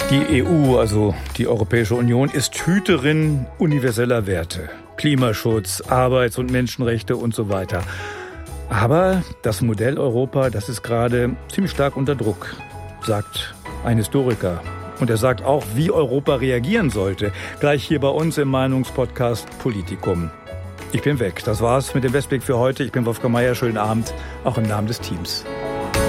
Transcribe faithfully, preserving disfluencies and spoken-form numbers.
Die E U, also die Europäische Union, ist Hüterin universeller Werte. Klimaschutz, Arbeits- und Menschenrechte und so weiter. Aber das Modell Europa, das ist gerade ziemlich stark unter Druck, sagt ein Historiker. Und er sagt auch, wie Europa reagieren sollte. Gleich hier bei uns im Meinungspodcast Politikum. Ich bin weg. Das war's mit dem Westblick für heute. Ich bin Wolfgang Meier. Schönen Abend, auch im Namen des Teams.